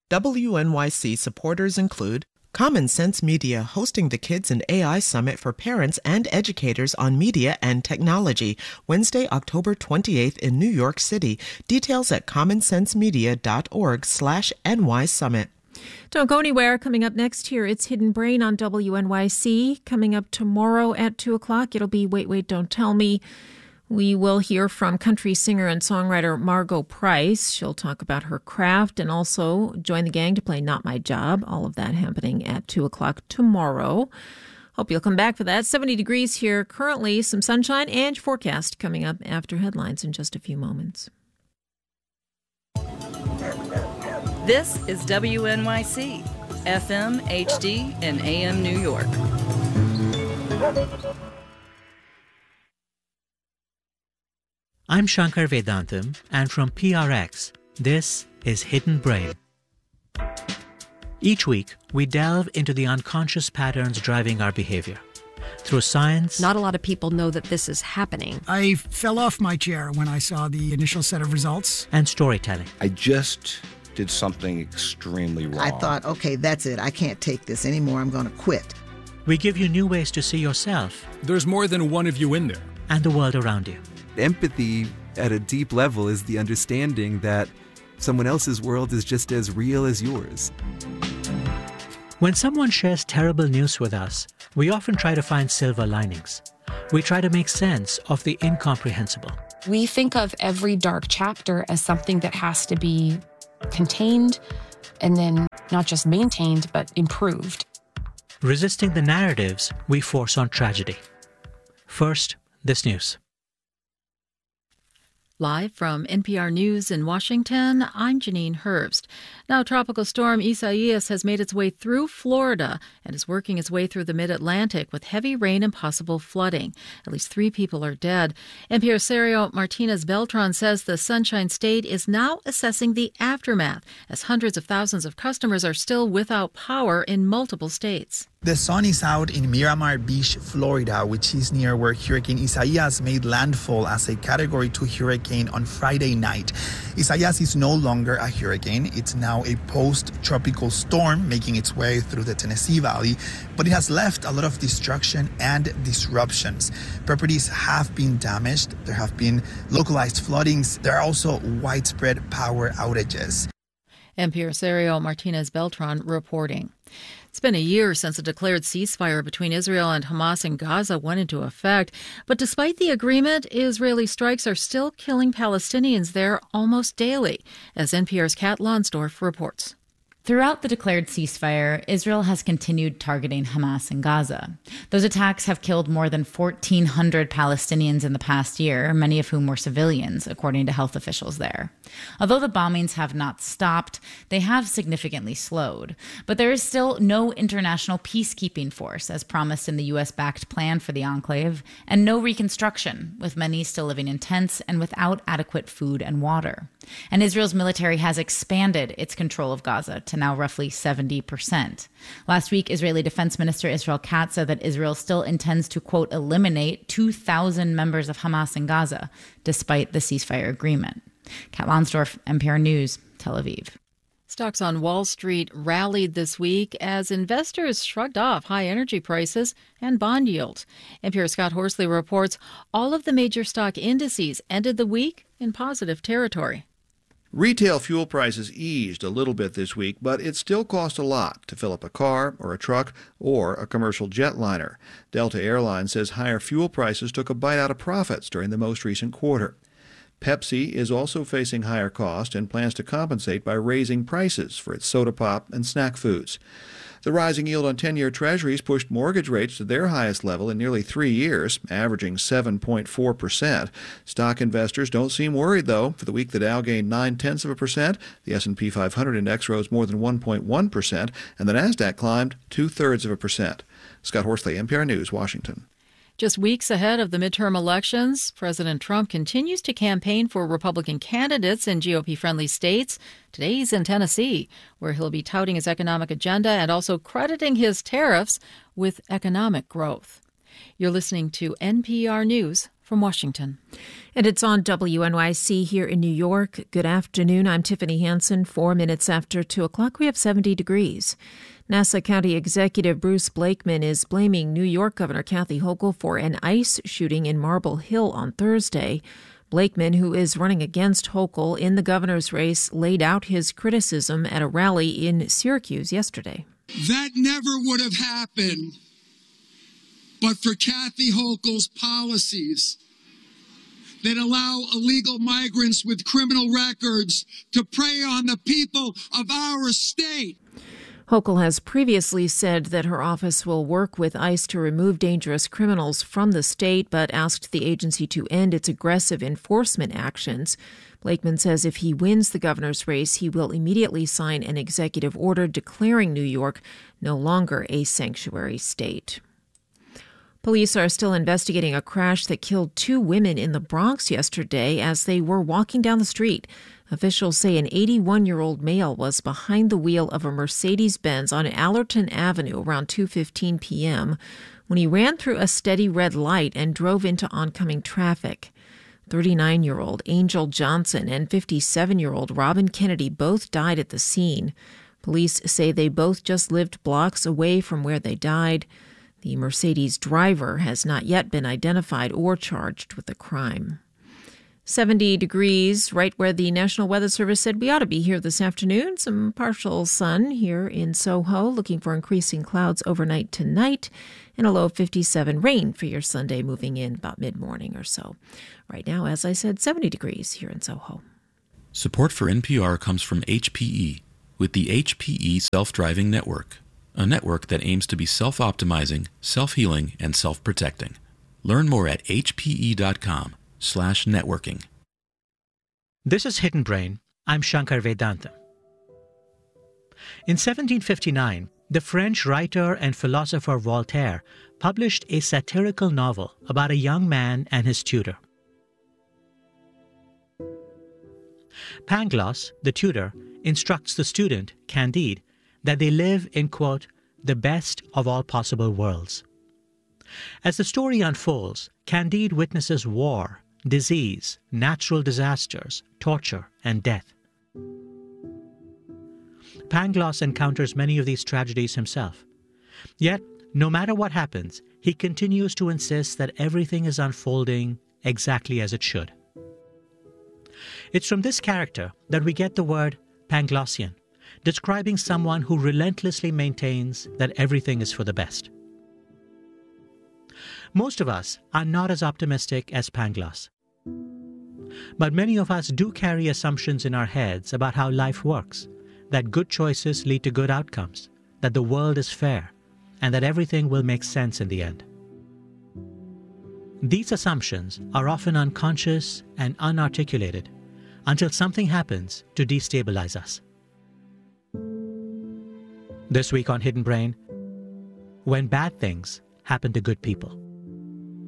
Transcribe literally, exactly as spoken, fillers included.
W N Y C supporters include Common Sense Media hosting the Kids and A I Summit for parents and educators on media and technology, Wednesday, October twenty-eighth in New York City. Details at commonsensemedia.org slash NY Summit. Don't go anywhere. Coming up next here, it's Hidden Brain on W N Y C. Coming up tomorrow at two o'clock, it'll be Wait, Wait, Don't Tell Me. We will hear from country singer and songwriter Margo Price. She'll talk about her craft and also join the gang to play Not My Job. All of that happening at two o'clock tomorrow. Hope you'll come back for that. seventy degrees here currently, some sunshine and your forecast coming up after headlines in just a few moments. This is W N Y C, F M, H D, and A M New York. I'm Shankar Vedantam, and from P R X, this is Hidden Brain. Each week, we delve into the unconscious patterns driving our behavior. Through science... Not a lot of people know that this is happening. I fell off my chair when I saw the initial set of results. And storytelling. I just did something extremely wrong. I thought, okay, that's it. I can't take this anymore. I'm going to quit. We give you new ways to see yourself. There's more than one of you in there. And the world around you. Empathy at a deep level is the understanding that someone else's world is just as real as yours. When someone shares terrible news with us, we often try to find silver linings. We try to make sense of the incomprehensible. We think of every dark chapter as something that has to be contained and then not just maintained, but improved. Resisting the narratives we force on tragedy. First, this news. Live from N P R News in Washington, I'm Janine Herbst. Now, Tropical Storm Isaias has made its way through Florida and is working its way through the mid-Atlantic with heavy rain and possible flooding. At least three people are dead. N P R Sergio Martinez Beltran says the Sunshine State is now assessing the aftermath as hundreds of thousands of customers are still without power in multiple states. The sun is out in Miramar Beach, Florida, which is near where Hurricane Isaias made landfall as a Category two hurricane on Friday night. Isaias is no longer a hurricane. It's now a post-tropical storm making its way through the Tennessee Valley, but it has left a lot of destruction and disruptions. Properties have been damaged. There have been localized floodings. There are also widespread power outages. N P R Sergio Martinez Beltran reporting. It's been a year since a declared ceasefire between Israel and Hamas in Gaza went into effect. But despite the agreement, Israeli strikes are still killing Palestinians there almost daily, as N P R's Kat Lonsdorf reports. Throughout the declared ceasefire, Israel has continued targeting Hamas in Gaza. Those attacks have killed more than fourteen hundred Palestinians in the past year, many of whom were civilians, according to health officials there. Although the bombings have not stopped, they have significantly slowed. But there is still no international peacekeeping force, as promised in the U S-backed plan for the enclave, and no reconstruction, with many still living in tents and without adequate food and water. And Israel's military has expanded its control of Gaza to now roughly seventy percent. Last week, Israeli Defense Minister Israel Katz said that Israel still intends to, quote, eliminate two thousand members of Hamas in Gaza, despite the ceasefire agreement. Kat Lonsdorf, N P R News, Tel Aviv. Stocks on Wall Street rallied this week as investors shrugged off high energy prices and bond yields. N P R's Scott Horsley reports all of the major stock indices ended the week in positive territory. Retail fuel prices eased a little bit this week, but it still cost a lot to fill up a car or a truck or a commercial jetliner. Delta Airlines says higher fuel prices took a bite out of profits during the most recent quarter. Pepsi is also facing higher costs and plans to compensate by raising prices for its soda pop and snack foods. The rising yield on ten-year treasuries pushed mortgage rates to their highest level in nearly three years, averaging seven point four percent. Stock investors don't seem worried, though. For the week, the Dow gained nine-tenths of a percent, the S and P five hundred index rose more than one point one percent, and the Nasdaq climbed two-thirds of a percent. Scott Horsley, N P R News, Washington. Just weeks ahead of the midterm elections, President Trump continues to campaign for Republican candidates in G O P-friendly states. Today he's in Tennessee, where he'll be touting his economic agenda and also crediting his tariffs with economic growth. You're listening to N P R News From Washington. And it's on W N Y C here in New York. Good afternoon. I'm Tiffany Hansen. Four minutes after two o'clock, we have seventy degrees. Nassau County Executive Bruce Blakeman is blaming New York Governor Kathy Hochul for an ICE shooting in Marble Hill on Thursday. Blakeman, who is running against Hochul in the governor's race, laid out his criticism at a rally in Syracuse yesterday. That never would have happened but for Kathy Hochul's policies that allow illegal migrants with criminal records to prey on the people of our state. Hochul has previously said that her office will work with ICE to remove dangerous criminals from the state, but asked the agency to end its aggressive enforcement actions. Blakeman says if he wins the governor's race, he will immediately sign an executive order declaring New York no longer a sanctuary state. Police are still investigating a crash that killed two women in the Bronx yesterday as they were walking down the street. Officials say an eighty-one-year-old male was behind the wheel of a Mercedes-Benz on Allerton Avenue around two fifteen p.m. when he ran through a steady red light and drove into oncoming traffic. thirty-nine-year-old Angel Johnson and fifty-seven-year-old Robin Kennedy both died at the scene. Police say they both just lived blocks away from where they died. The Mercedes driver has not yet been identified or charged with the crime. seventy degrees, right where the National Weather Service said we ought to be here this afternoon. Some partial sun here in Soho, looking for increasing clouds overnight tonight, and a low of fifty-seven. Rain for your Sunday moving in about mid-morning or so. Right now, as I said, seventy degrees here in Soho. Support for N P R comes from H P E, with the H P E Self-Driving Network, a network that aims to be self-optimizing, self-healing, and self-protecting. Learn more at h p e dot com slash networking. This is Hidden Brain. I'm Shankar Vedantam. In seventeen fifty-nine, the French writer and philosopher Voltaire published a satirical novel about a young man and his tutor. Pangloss, the tutor, instructs the student, Candide, that they live in, quote, the best of all possible worlds. As the story unfolds, Candide witnesses war, disease, natural disasters, torture, and death. Pangloss encounters many of these tragedies himself. Yet, no matter what happens, he continues to insist that everything is unfolding exactly as it should. It's from this character that we get the word Panglossian, describing someone who relentlessly maintains that everything is for the best. Most of us are not as optimistic as Pangloss. But many of us do carry assumptions in our heads about how life works, that good choices lead to good outcomes, that the world is fair, and that everything will make sense in the end. These assumptions are often unconscious and unarticulated until something happens to destabilize us. This week on Hidden Brain, when bad things happen to good people.